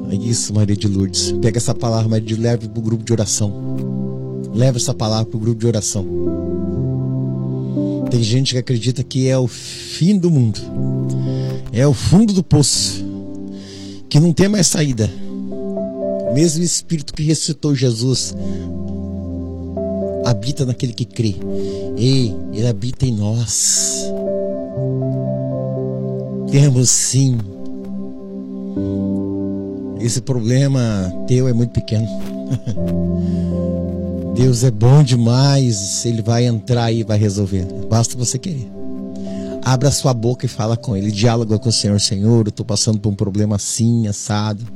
É isso, Maria de Lourdes. Pega essa palavra, Maria de Lourdes, leva para o grupo de oração. Leva essa palavra para o grupo de oração. Tem gente que acredita que é o fim do mundo, é o fundo do poço, que não tem mais saída. O mesmo Espírito que ressuscitou Jesus habita naquele que crê. Ei, Ele habita em nós. Temos sim. Esse problema teu é muito pequeno. Deus é bom demais. Ele vai entrar aí e vai resolver. Basta você querer. Abra sua boca e fala com Ele. Diáloga com o Senhor. Senhor, eu estou passando por um problema assim, assado.